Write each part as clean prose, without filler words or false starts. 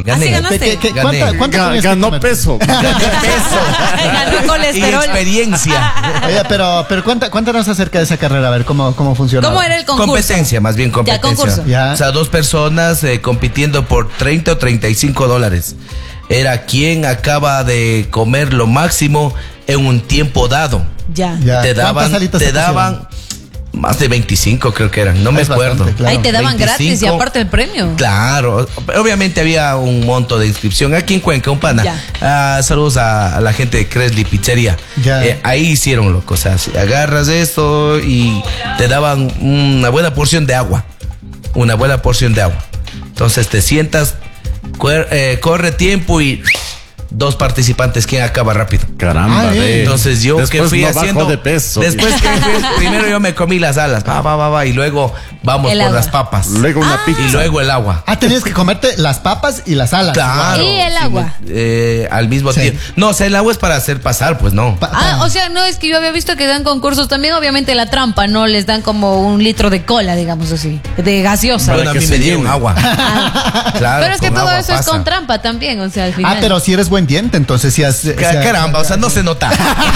gané. ¿Ah, sí ganaste? ¿Cuánto tenías que Ganó comer? peso. Gané peso. Ganó Y colesterol. experiencia. Oye, pero cuéntanos acerca de esa carrera, a ver cómo funcionaba. ¿Cómo era el concurso? Competencia, más bien competencia. Ya, concurso. Ya. O sea, dos personas compitiendo por $30 o $35. Era quien acaba de comer lo máximo en un tiempo dado. Ya. Ya. Te ¿Cuántas alitas te te pusieron? daban más de 25, creo que eran. No me Es acuerdo. bastante, claro. Ahí te daban 25. gratis y aparte el premio. Claro, obviamente había un monto de inscripción aquí en Cuenca, un pana. Saludos a la gente de Cresli Pizzería. Ya. Ahí hicieron lo o sea, si agarras esto y te daban una buena porción de agua. Una buena porción de agua. Entonces te sientas, corre tiempo y dos participantes, ¿quién acaba rápido? Caramba, ve. Entonces yo Después que fui no haciendo bajó de peso. Después que primero yo me comí las alas, y luego vamos El por agua. las papas. Luego una pizza. Y luego el agua. Tenías que comerte las papas y las alas. Claro. ¿Y el agua? Al mismo Sí. tiempo. No, o sea, el agua es para hacer pasar, pues no. O sea, no, es que yo había visto que dan concursos también, obviamente la trampa, ¿no? Les dan como un litro de cola, digamos así, de gaseosa. Bueno, a que mí se me dieron llene. agua. Claro, Pero es que con todo agua eso es pasa. con trampa también, o sea, al final. pero si eres buen diente, entonces sí has... Caramba, o sea, no se nota.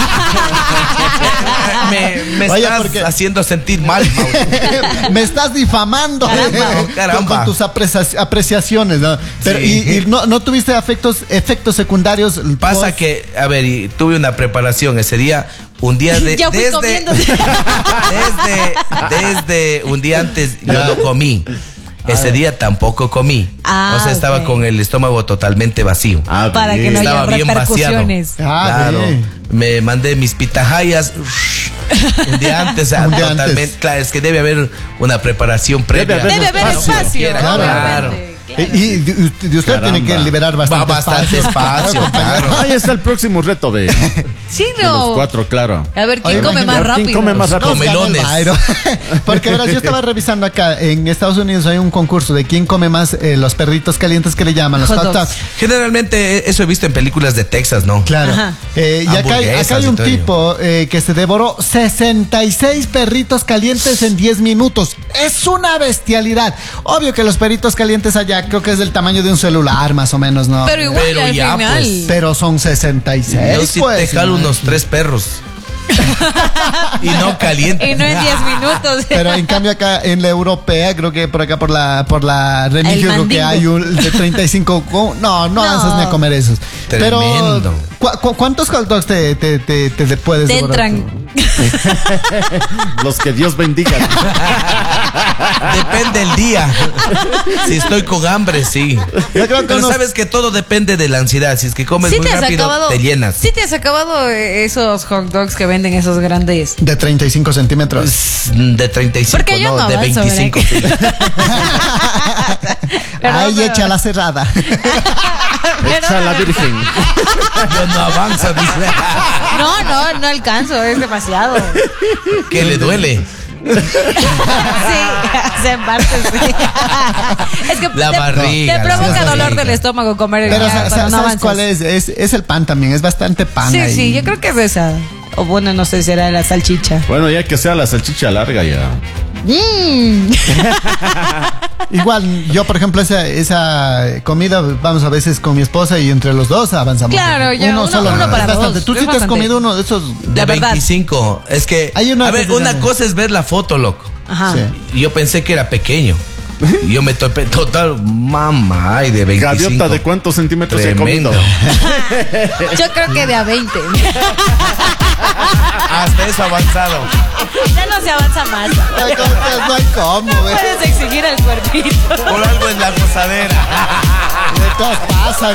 me Oye, estás porque- haciendo sentir mal, Mauro. Me estás difamando Caramba. Con tus apreciaciones, ¿no? Pero, Sí. y no tuviste efectos secundarios. Pasa post- que, a ver, y tuve una preparación ese día, un día Ya fui comiendo. desde un día antes yo no comí. Ese día tampoco comí. O sea, estaba ok. con el estómago totalmente vacío. Para que no haya Estaba bien vaciado. repercusiones. Claro. bien. Me mandé mis pitahayas un día antes. O sea, Un día totalmente. antes. Claro, es que debe haber una preparación previa. Debe haber espacio. Claro. obviamente. Y de usted Caramba. tiene que liberar bastante espacio, claro. Ahí está el próximo reto de Sí, los no. cuatro, claro. A ver, ¿quién Oye, come más imagínate, rápido? ¿quién come más rápido? Nos gana el Comelones. Bayro. Porque verás, yo estaba revisando acá, en Estados Unidos hay un concurso de quién come más los perritos calientes que le llaman, los Hot hot dogs. dogs. Generalmente eso he visto en películas de Texas, ¿no? Claro. Ajá. Y acá Hamburguesas hay y un todo ello. tipo que se devoró 66 perritos calientes en 10 minutos. Es una bestialidad. Obvio que los perritos calientes allá creo que es del tamaño de un celular, más o menos, ¿no? Pero igual Pero al ya, final. pues. Pero son 66, Yo sí pues. te jalo unos 3 perros. Y no caliente. Y no en 10 minutos. Pero en cambio acá en la europea, creo que por acá por la Remigio, creo que Mandingo. hay un de 35. No avanzas ni a comer esos. Tremendo. Pero, ¿cuántos hot dogs te puedes Te devorar entran. tú? Los que Dios bendiga. Depende el día. Si estoy con hambre, sí. Yo creo que Pero unos- sabes que todo depende de la ansiedad. Si es que comes ¿Sí muy te has rápido, acabado? te llenas. ¿Sí te has acabado esos hot dogs que venden esos grandes? De 35 centímetros. De 35, Porque yo no de avanzo, 25. Pero Ahí no, echa la cerrada. Echa la virgen. Yo no avanzo, dice. No alcanzo, es demasiado. Que le duele. Sí, en parte sí. Es que La barriga, te provoca la dolor barriga. del estómago comer Pero ya, cuando ¿sabes no avanzas. cuál es? Es el pan también. Es bastante pan. Sí, ahí. sí, yo creo que es esa. O bueno, no sé si era la salchicha. Bueno, ya que sea la salchicha larga ya. Igual, yo por ejemplo, esa comida, vamos a veces con mi esposa y entre los dos avanzamos. Claro, ya, uno solo, para es bastante. dos, Tú es sí te has bastante. comido uno de esos. De La verdad. 25. Es que, Hay uno a ver, que se una llama- cosa es ver la foto, loco. Ajá. Sí. Y yo pensé que era pequeño. Y yo me topé total, mamá, ay, de 25. Gaviota, ¿de cuántos centímetros se ha Tremendo. comido? Yo creo que de a 20. Hasta eso avanzado. Ya no se avanza más. Ay, no hay cómo, güey. Puedes exigir el cuerpito. Por algo es la gozadera. De todas partes.